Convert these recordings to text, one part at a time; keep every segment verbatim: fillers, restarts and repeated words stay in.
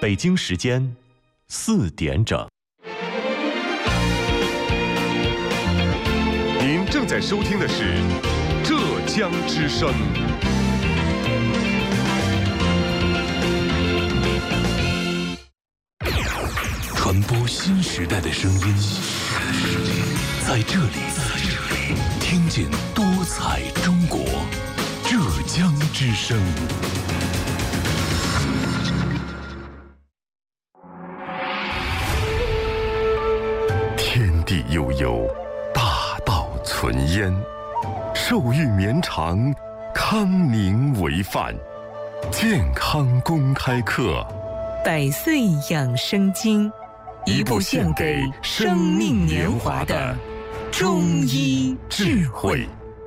北京时间四点整。 您正在收听的是浙江之声。 传播新时代的声音，在这里听见多彩中国。浙江之声。 天地悠悠，大道存焉，寿育绵长，康宁为范。健康公开课， 百岁养生经，一部献给生命年华的中医智慧。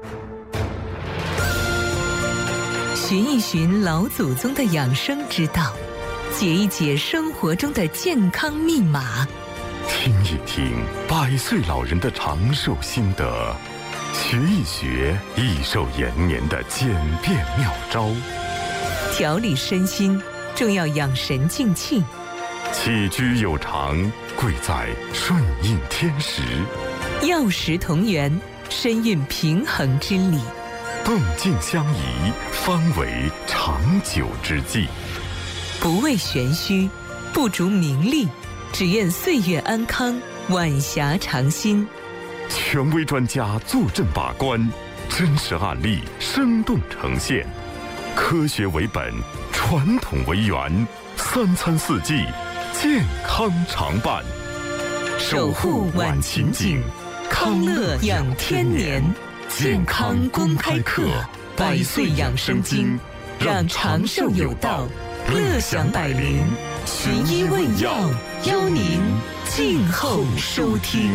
寻一寻老祖宗的养生之道，解一解生活中的健康密码， 听一听百岁老人的长寿心得，学一学益寿延年的简便妙招。 调理身心，重要养神静气。 起居有常，贵在顺应天时。 药食同源，身运平衡之理。 动静相宜，方为长久之计。 不为玄虚，不逐名利，只愿岁月安康，晚霞长新。 权威专家坐镇把关，真实案例生动呈现，科学为本，传统为源，三餐四季健康常伴， 守护晚晴景，康乐养天年。健康公开课，百岁养生经，让长寿有道，乐享百龄。寻医问药，邀您静候收听。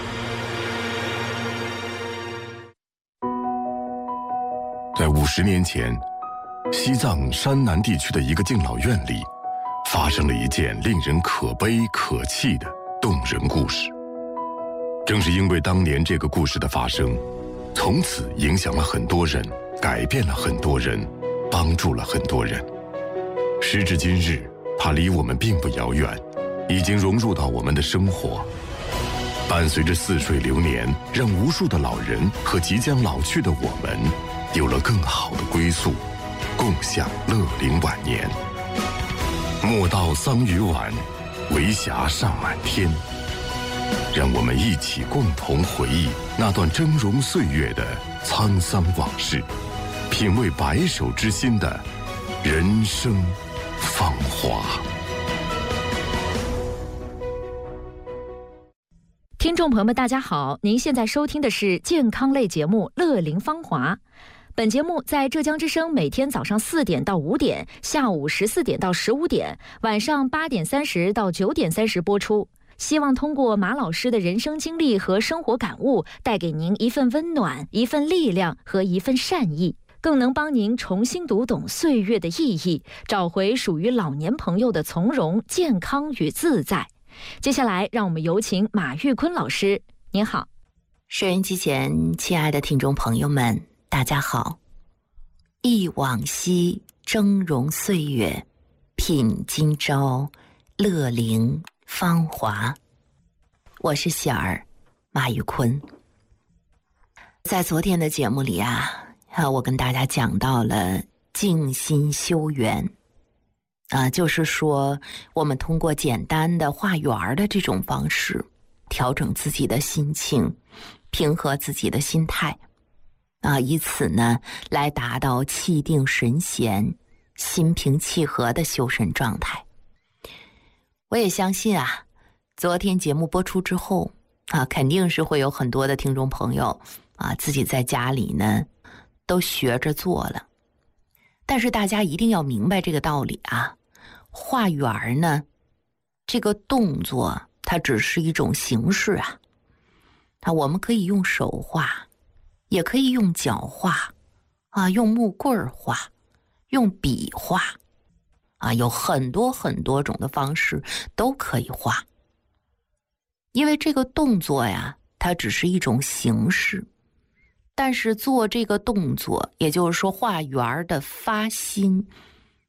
在五十年前，西藏山南地区的一个敬老院里，发生了一件令人可悲可泣的动人故事。正是因为当年这个故事的发生，从此影响了很多人，改变了很多人，帮助了很多人。时至今日，它离我们并不遥远，已经融入到我们的生活，伴随着似水流年，让无数的老人和即将老去的我们有了更好的归宿，共享乐龄晚年。莫道桑榆晚，为霞尚满天。让我们一起共同回忆那段峥嵘岁月的沧桑往事，品味白首之心的人生芳华。 听众朋友们大家好，您现在收听的是健康类节目《乐龄芳华》。本节目在浙江之声每天早上四点到五点，下午十四点到十五点，晚上八点三十到九点三十播出。希望通过马老师的人生经历和生活感悟，带给您一份温暖、一份力量和一份善意，更能帮您重新读懂岁月的意义，找回属于老年朋友的从容、健康与自在。接下来，让我们有请马玉坤老师。您好。 收音机前亲爱的听众朋友们，大家好。忆往昔峥嵘岁月，品今朝乐龄芳华。我是喜儿马玉坤。在昨天的节目里啊，我跟大家讲到了静心修缘啊，就是说我们通过简单的画圆的这种方式，调整自己的心情，平和自己的心态啊，以此呢来达到气定神闲、心平气和的修身状态。我也相信啊，昨天节目播出之后啊，肯定是会有很多的听众朋友啊，自己在家里呢都学着做了。但是大家一定要明白这个道理啊，画圆呢，这个动作它只是一种形式啊。啊，我们可以用手画，也可以用脚画啊，用木棍画，用笔画啊，有很多很多种的方式都可以画。因为这个动作呀，它只是一种形式，但是做这个动作，也就是说画圆的发心，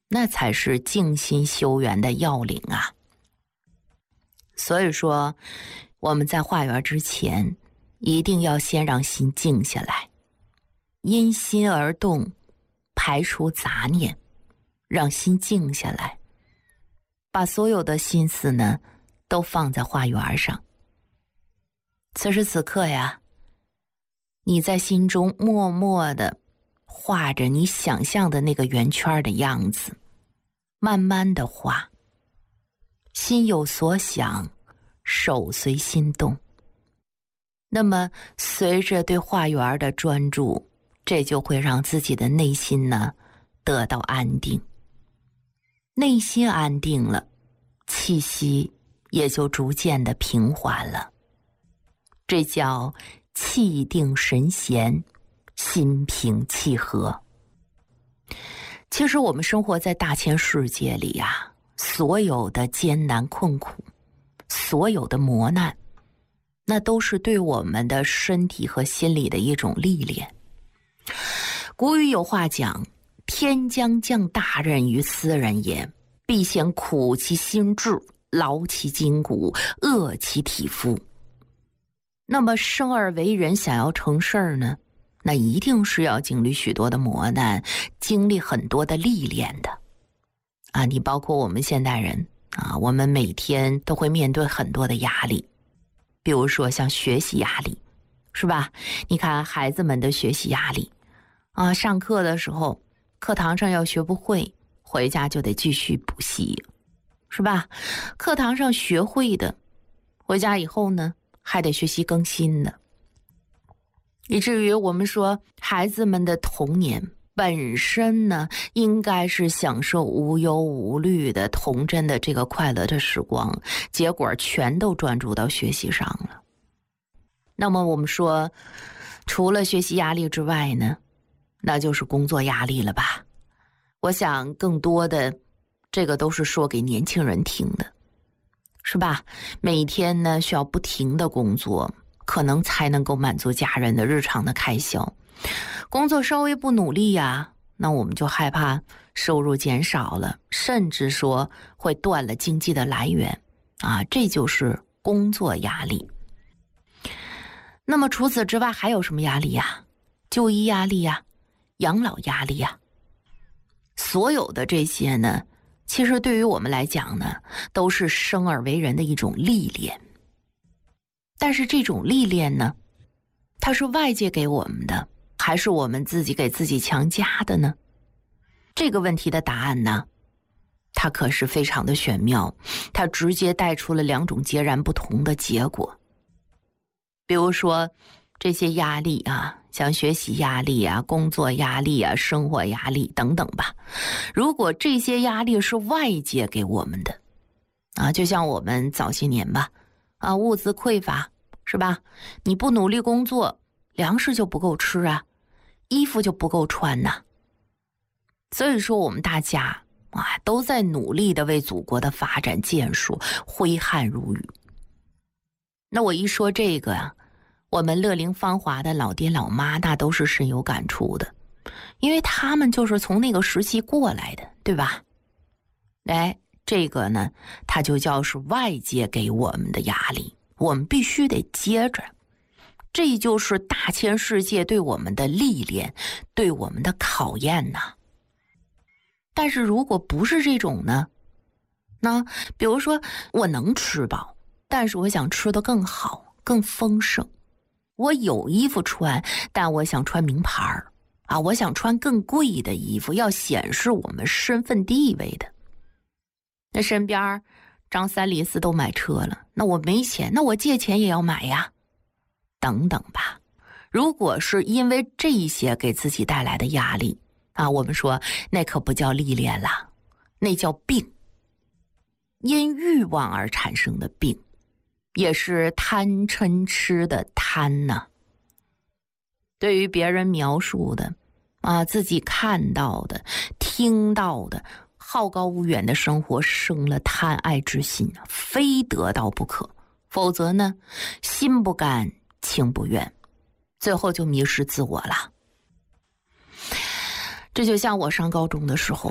那才是静心修缘的要领啊。所以说，我们在化缘之前，一定要先让心静下来，因心而动，排除杂念，让心静下来，把所有的心思呢，都放在化缘上。此时此刻呀，你在心中默默地画着你想象的那个圆圈的样子，慢慢地画，心有所想，手随心动。那么随着对化缘的专注，这就会让自己的内心呢得到安定。内心安定了，气息也就逐渐的平缓了。这叫气定神闲，心平气和。其实我们生活在大千世界里呀、啊，所有的艰难困苦，所有的磨难，那都是对我们的身体和心理的一种历练。古语有话讲，天将降大任于斯人也，必先苦其心志，劳其筋骨，饿其体肤。那么生而为人，想要成事儿呢，那一定是要经历许多的磨难，经历很多的历练的啊。你包括我们现代人啊，我们每天都会面对很多的压力，比如说像学习压力，是吧？你看孩子们的学习压力啊，上课的时候课堂上要学不会，回家就得继续补习，是吧？课堂上学会的，回家以后呢还得学习更新的。以至于我们说孩子们的童年本身呢，应该是享受无忧无虑的童真的这个快乐的时光，结果全都专注到学习上了。那么我们说，除了学习压力之外呢，那就是工作压力了吧？我想更多的这个都是说给年轻人听的，是吧？每天呢需要不停的工作，可能才能够满足家人的日常的开销。工作稍微不努力呀，那我们就害怕收入减少了，甚至说会断了经济的来源啊，这就是工作压力。那么除此之外还有什么压力呀？就医压力呀，养老压力呀，所有的这些呢，其实对于我们来讲呢，都是生而为人的一种历练。但是这种历练呢，它是外界给我们的，还是我们自己给自己强加的呢？这个问题的答案呢，它可是非常的玄妙，它直接带出了两种截然不同的结果。比如说这些压力啊，像学习压力啊、工作压力啊、生活压力等等吧，如果这些压力是外界给我们的啊，就像我们早些年吧啊，物资匮乏，是吧？你不努力工作，粮食就不够吃啊，衣服就不够穿呐、啊。所以说我们大家啊，都在努力的为祖国的发展建树挥汗如雨。那我一说这个啊，我们乐龄芳华的老爹老妈那都是深有感触的，因为他们就是从那个时期过来的，对吧？哎，这个呢，它就叫是外界给我们的压力，我们必须得接着。这就是大千世界对我们的历练，对我们的考验呐。但是如果不是这种呢，那比如说我能吃饱，但是我想吃得更好更丰盛，我有衣服穿，但我想穿名牌啊，我想穿更贵的衣服，要显示我们身份地位的。那身边张三李四都买车了，那我没钱，那我借钱也要买呀，等等吧。如果是因为这些给自己带来的压力啊，我们说那可不叫历练了，那叫病。因欲望而产生的病，也是贪嗔痴的贪呐、啊。对于别人描述的啊，自己看到的听到的好高骛远的生活，生了贪爱之心，非得到不可，否则呢，心不甘情不愿，最后就迷失自我了。这就像我上高中的时候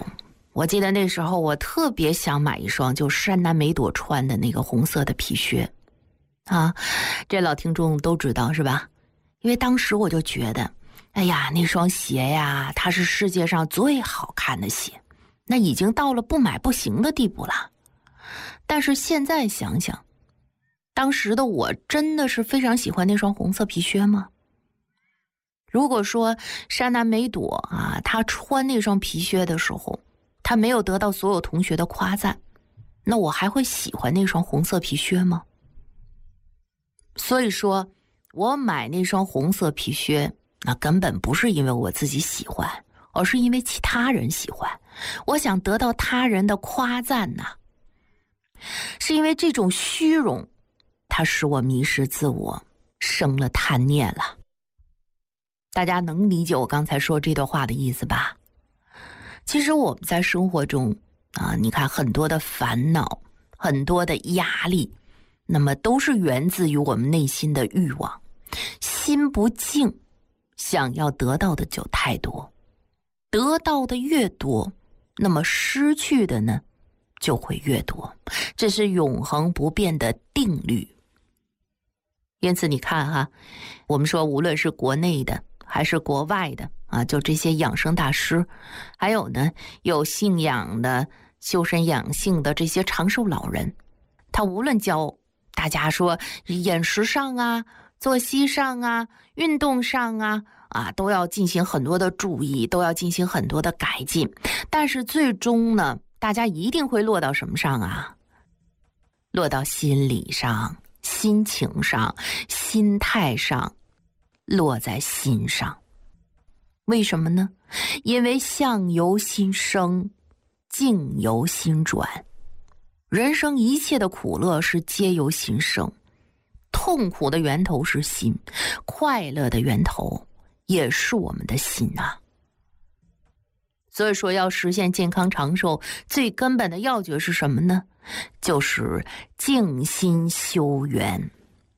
我记得那时候我特别想买一双就山南美朵穿的那个红色的皮靴啊，这老听众都知道是吧？因为当时我就觉得，哎呀，那双鞋呀，它是世界上最好看的鞋，那已经到了不买不行的地步了。但是现在想想，当时的我真的是非常喜欢那双红色皮靴吗？如果说山南美朵啊，她穿那双皮靴的时候，她没有得到所有同学的夸赞，那我还会喜欢那双红色皮靴吗？所以说我买那双红色皮靴，那根本不是因为我自己喜欢，而是因为其他人喜欢，我想得到他人的夸赞呐、啊。是因为这种虚荣，它使我迷失自我，生了贪念了。大家能理解我刚才说这段话的意思吧？其实我们在生活中啊，你看很多的烦恼，很多的压力，那么都是源自于我们内心的欲望。心不静，想要得到的就太多，得到的越多，那么失去的呢就会越多，这是永恒不变的定律。因此你看哈，我们说无论是国内的还是国外的啊，就这些养生大师，还有呢有信仰的修身养性的这些长寿老人，他无论教大家说饮食上啊、作息上啊、运动上啊啊都要进行很多的注意，都要进行很多的改进，但是最终呢，大家一定会落到什么上啊？落到心理上、心情上、心态上，落在心上。为什么呢？因为相由心生，境由心转。人生一切的苦乐是皆由心生，痛苦的源头是心，快乐的源头也是我们的心啊。所以说要实现健康长寿，最根本的要诀是什么呢？就是静心修缘。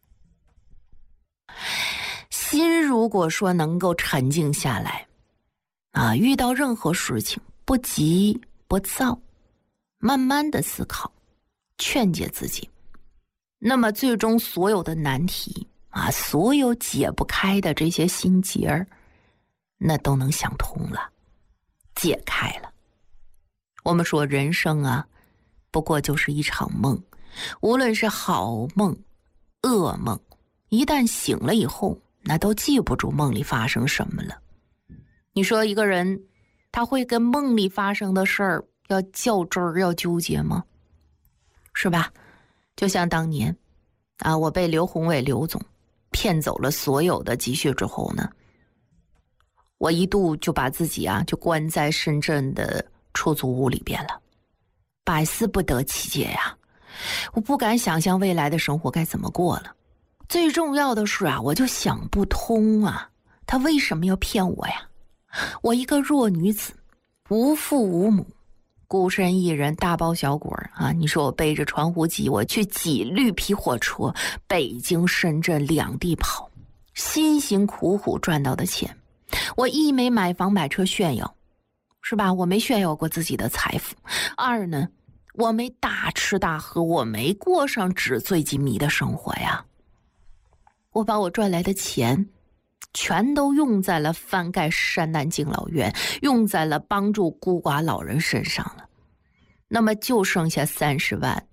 心如果说能够沉静下来啊，遇到任何事情不急不躁，慢慢的思考，劝解自己，那么最终所有的难题啊，所有解不开的这些心结儿，那都能想通了，解开了。我们说人生啊，不过就是一场梦，无论是好梦、噩梦，一旦醒了以后，那都记不住梦里发生什么了。你说一个人他会跟梦里发生的事儿要较真儿、要纠结吗？是吧？就像当年啊，我被刘宏伟刘总骗走了所有的积蓄之后呢，我一度就把自己啊就关在深圳的出租屋里边了，百思不得其解呀、啊，我不敢想象未来的生活该怎么过了。最重要的是啊，我就想不通啊，他为什么要骗我呀？我一个弱女子，无父无母，孤身一人大包小裹啊！你说我背着传呼机，我去挤绿皮火车，北京、深圳两地跑，辛辛苦苦赚到的钱，我一没买房买车炫耀，是吧？我没炫耀过自己的财富。二呢，我没大吃大喝，我没过上纸醉金迷的生活呀。我把我赚来的钱全都用在了翻盖山南敬老院，用在了帮助孤寡老人身上了。那么就剩下三十万